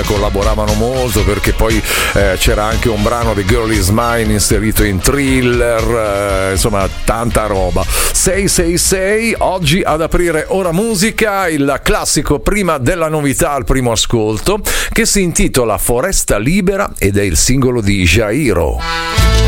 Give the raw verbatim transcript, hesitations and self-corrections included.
collaboravano molto, perché poi eh, c'era anche un brano di Girl Is Mine inserito in Thriller, eh, insomma tanta roba. sei sei sei oggi ad aprire Ora Musica, il classico prima della novità al primo ascolto, che si intitola Foresta Libera ed è il singolo di Jairo.